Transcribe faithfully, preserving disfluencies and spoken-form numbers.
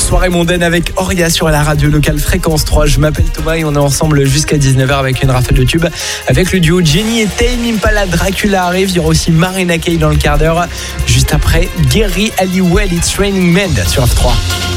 soirée mondaine avec Oria sur la radio locale Fréquence trois. Je m'appelle Thomas et on est ensemble jusqu'à dix-neuf heures avec une rafale de tubes. Avec le duo Jenny et Tame Impala, Dracula arrive. Il y aura aussi Marina Kaye dans le quart d'heure. Juste après, Gary Halliwell, It's Raining Men sur F trois.